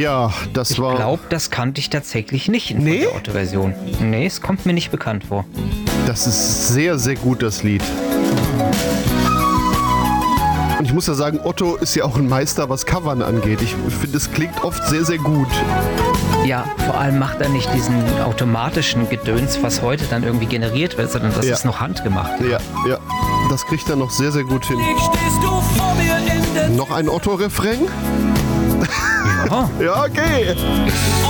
Ja, das war... Ich glaube, das kannte ich tatsächlich nicht in der Otto-Version. Nee, es kommt mir nicht bekannt vor. Das ist sehr, sehr gut, das Lied. Und ich muss ja sagen, Otto ist ja auch ein Meister, was Covern angeht. Ich finde, es klingt oft sehr, sehr gut. Ja, vor allem macht er nicht diesen automatischen Gedöns, was heute dann irgendwie generiert wird, sondern das ist noch handgemacht. Ja, ja. Das kriegt er noch sehr, sehr gut hin. Noch ein Otto-Refrain? Ja. Ja, okay.